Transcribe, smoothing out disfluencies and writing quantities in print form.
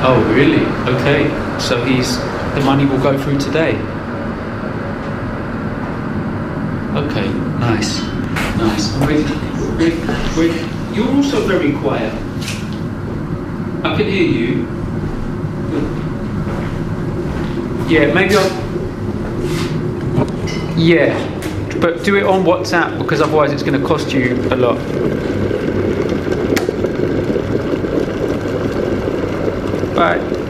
Oh, really? Okay. So the money will go through today. Okay, nice. Nice. Rick, you're also very quiet. I can hear you. Yeah, maybe I'll... Yeah, but do it on WhatsApp, because otherwise it's going to cost you a lot. Bye.